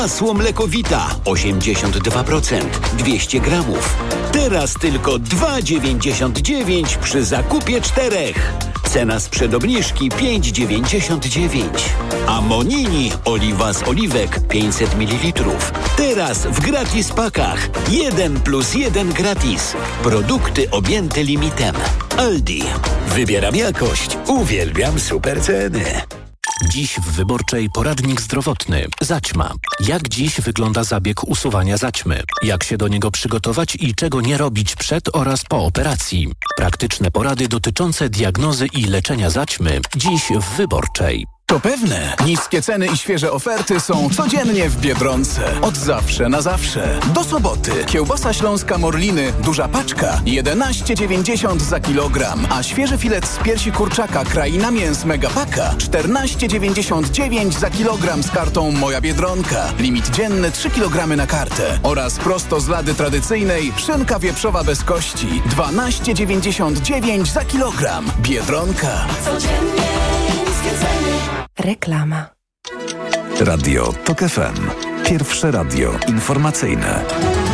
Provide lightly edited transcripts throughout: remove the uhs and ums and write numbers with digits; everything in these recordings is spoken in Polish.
Masło mleko Vita 82%, 200 gramów. Teraz tylko 2,99 przy zakupie 4. Cena sprzed obniżki 5,99. A Monini oliwa z oliwek 500 ml. Teraz w gratis pakach. 1+1 gratis. Produkty objęte limitem. Aldi. Wybieram jakość. Uwielbiam super ceny. Dziś w Wyborczej poradnik zdrowotny. Zaćma. Jak dziś wygląda zabieg usuwania zaćmy? Jak się do niego przygotować i czego nie robić przed oraz po operacji? Praktyczne porady dotyczące diagnozy i leczenia zaćmy. Dziś w Wyborczej. To pewne. Niskie ceny i świeże oferty są codziennie w Biedronce. Od zawsze na zawsze. Do soboty. Kiełbasa śląska Morliny, duża paczka, 11,90 za kilogram. A świeży filet z piersi kurczaka Kraina Mięs Megapaka, 14,99 za kilogram z kartą Moja Biedronka. Limit dzienny 3 kg na kartę. Oraz prosto z lady tradycyjnej szynka wieprzowa bez kości, 12,99 za kilogram. Biedronka. Codziennie niskie ceny. Reklama. Radio TOK FM. Pierwsze radio informacyjne.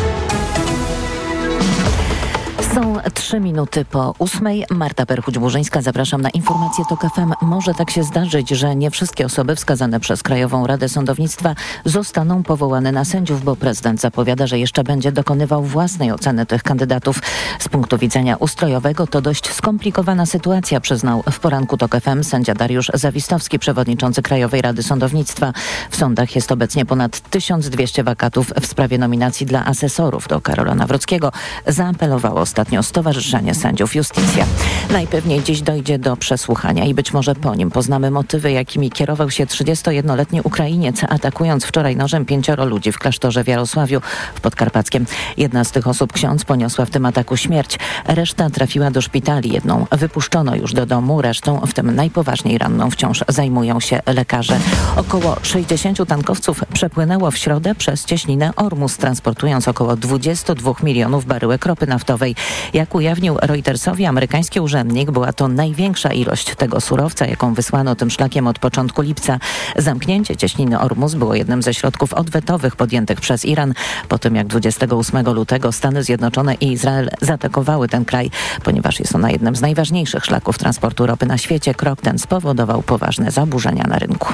Są 3 minuty po 8. Marta Perchuć-Burzyńska, zapraszam na informację TOK FM. Może tak się zdarzyć, że nie wszystkie osoby wskazane przez Krajową Radę Sądownictwa zostaną powołane na sędziów, bo prezydent zapowiada, że jeszcze będzie dokonywał własnej oceny tych kandydatów. Z punktu widzenia ustrojowego to dość skomplikowana sytuacja, przyznał w poranku TOK FM sędzia Dariusz Zawistowski, przewodniczący Krajowej Rady Sądownictwa. W sądach jest obecnie ponad 1200 wakatów. W sprawie nominacji dla asesorów do Karola Nawrockiego zaapelowało ostatnio Stowarzyszenie Sędziów Justicja. Najpewniej dziś dojdzie do przesłuchania i być może po nim poznamy motywy, jakimi kierował się 31-letni Ukrainiec, atakując wczoraj nożem 5 ludzi w klasztorze w Jarosławiu w Podkarpackiem. Jedna z tych osób, ksiądz, poniosła w tym ataku śmierć. Reszta trafiła do szpitali. Jedną wypuszczono już do domu, resztą, w tym najpoważniej ranną, wciąż zajmują się lekarze. Około 60 tankowców przepłynęło w środę przez cieśninę Ormus, transportując około 22 milionów baryłek ropy naftowej. Jak ujawnił Reutersowi amerykański urzędnik, była to największa ilość tego surowca, jaką wysłano tym szlakiem od początku lipca. Zamknięcie cieśniny Ormus było jednym ze środków odwetowych podjętych przez Iran po tym, jak 28 lutego Stany Zjednoczone i Izrael zaatakowały ten kraj, ponieważ jest ona jednym z najważniejszych szlaków transportu ropy na świecie. Krok ten spowodował poważne zaburzenia na rynku.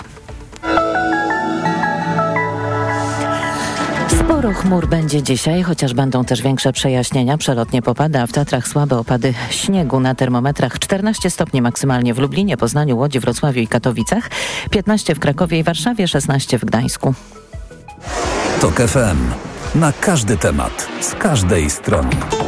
Sporo chmur będzie dzisiaj, chociaż będą też większe przejaśnienia. Przelotnie popada, a w Tatrach słabe opady śniegu. Na termometrach 14 stopni maksymalnie w Lublinie, Poznaniu, Łodzi, Wrocławiu i Katowicach, 15 w Krakowie i Warszawie, 16 w Gdańsku. TOK FM. Na każdy temat, z każdej strony.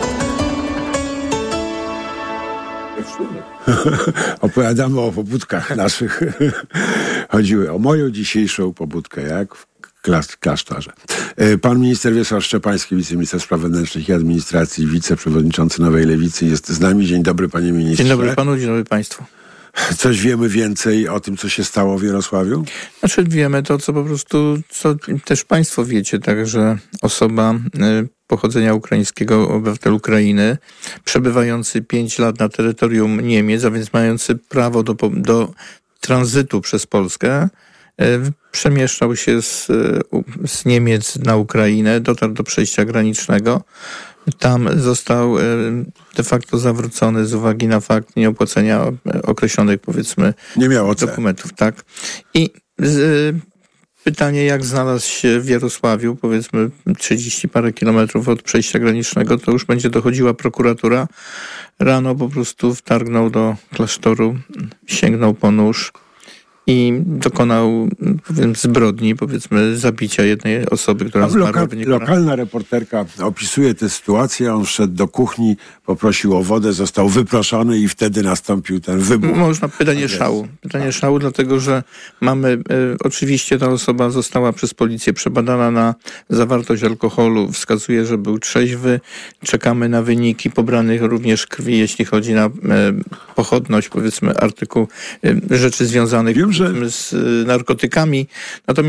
Opowiadamy o pobudkach naszych. Chodziły o moją dzisiejszą pobudkę, jak w klasztorze. Pan minister Wiesław Szczepański, wiceminister spraw wewnętrznych i administracji, wiceprzewodniczący Nowej Lewicy jest z nami. Dzień dobry, panie ministrze. Dzień dobry panu, dzień dobry państwu. Coś wiemy więcej o tym, co się stało w Jarosławiu? Znaczy wiemy to, co po prostu, co też państwo wiecie, także osoba pochodzenia ukraińskiego, obywatel Ukrainy, przebywający 5 lat na terytorium Niemiec, a więc mający prawo do tranzytu przez Polskę, przemieszczał się z Niemiec na Ukrainę, dotarł do przejścia granicznego. Tam został de facto zawrócony z uwagi na fakt nieopłacenia określonych, powiedzmy, dokumentów. Tak. I pytanie, jak znalazł się w Jarosławiu, powiedzmy 30 parę kilometrów od przejścia granicznego, to już będzie dochodziła prokuratura. Rano po prostu wtargnął do klasztoru, sięgnął po nóż i dokonał, zbrodni, zabicia jednej osoby, która zmarła w wyniku. Lokalna reporterka opisuje tę sytuację. On wszedł do kuchni, poprosił o wodę, został wyproszony i wtedy nastąpił ten wybuch. Można pytanie szału, dlatego że mamy, oczywiście ta osoba została przez policję przebadana na zawartość alkoholu. Wskazuje, że był trzeźwy. Czekamy na wyniki pobranych również krwi, jeśli chodzi na pochodność, artykuł, rzeczy związanych z narkotykami. Natomiast